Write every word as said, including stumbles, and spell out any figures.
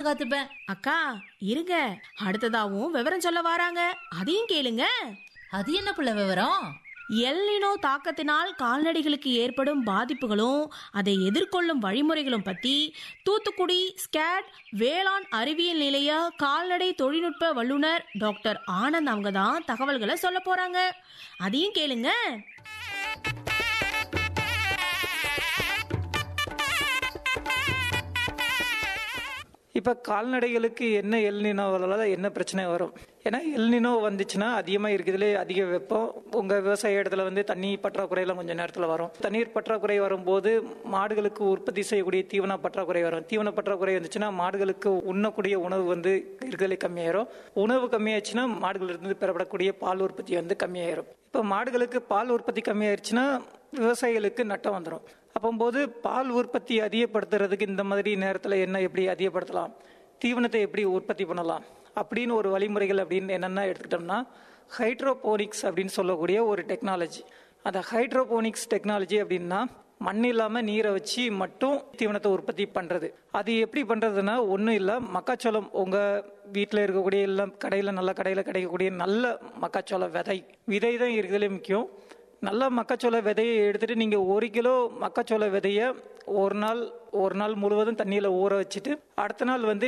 பாதுகாத்துப்பேன். அக்கா இருங்க, அடுத்ததாவும் விவரம் சொல்ல வராங்க, அதையும் கேளுங்க. அது என்ன புள்ள விவரம்? எல்னினோ தாக்கத்தினால் கால்நடைகளுக்கு ஏற்படும் பாதிப்புகளும் அதை எதிர்கொள்ளும் வழிமுறைகளும் பத்தி தூத்துக்குடி ஸ்கேட் வேளாண் அறிவியல் நிலைய கால்நடை தொழில்நுட்ப வல்லுநர் டாக்டர் ஆனந்த் அவங்க தான் தகவல்களை சொல்ல போறாங்க. அதையும் கேளுங்க. இப்போ கால்நடைகளுக்கு என்ன எல்னினோவால என்ன பிரச்சனை வரும்? ஏன்னா எல்னினோ வந்துச்சுன்னா அதிகமாக இருக்கிறதுலே அதிக வெப்பம், உங்கள் விவசாய இடத்துல வந்து தண்ணி பற்றாக்குறையெல்லாம் கொஞ்சம் நேரத்தில் வரும். தண்ணீர் பற்றாக்குறை வரும்போது மாடுகளுக்கு உற்பத்தி செய்யக்கூடிய தீவன பற்றாக்குறை வரும். தீவன பற்றாக்குறை வந்துச்சுன்னா மாடுகளுக்கு உண்ணக்கூடிய உணவு வந்து இருக்கிறதுலே கம்மியாயிரும். உணவு கம்மியாச்சுன்னா மாடுகளிலிருந்து பெறப்படக்கூடிய பால் உற்பத்தி வந்து கம்மியாயிரும். இப்போ மாடுகளுக்கு பால் உற்பத்தி கம்மியாயிருச்சுன்னா விவசாயிகளுக்கு நட்டம் வந்துடும். அப்போது பால் உற்பத்தி அதிகப்படுத்துறதுக்கு இந்த மாதிரி நேரத்தில் என்ன எப்படி அதிகப்படுத்தலாம், தீவனத்தை எப்படி உற்பத்தி பண்ணலாம் அப்படின்னு ஒரு வழிமுறைகள் அப்படின்னு என்னென்ன எடுத்துக்கிட்டோம்னா, ஹைட்ரோபோனிக்ஸ் அப்படின்னு சொல்லக்கூடிய ஒரு டெக்னாலஜி. அந்த ஹைட்ரோபோனிக்ஸ் டெக்னாலஜி அப்படின்னா மண் இல்லாமல் நீரை வச்சு மட்டும் தீவனத்தை உற்பத்தி பண்ணுறது. அது எப்படி பண்ணுறதுன்னா ஒன்றும் இல்லை, மக்காச்சோளம் உங்கள் வீட்டில் இருக்கக்கூடிய எல்லாம் கடையில் நல்ல கடையில் கிடைக்கக்கூடிய நல்ல மக்காச்சோள விதை விதை தான் இருக்கிறதுலே முக்கியம். நல்ல மக்காச்சோள விதையை எடுத்துகிட்டு நீங்கள் ஒரு கிலோ மக்காச்சோள விதையை ஒரு நாள் ஒரு நாள் முழுவதும் தண்ணியில் ஊற வச்சுட்டு அடுத்த நாள் வந்து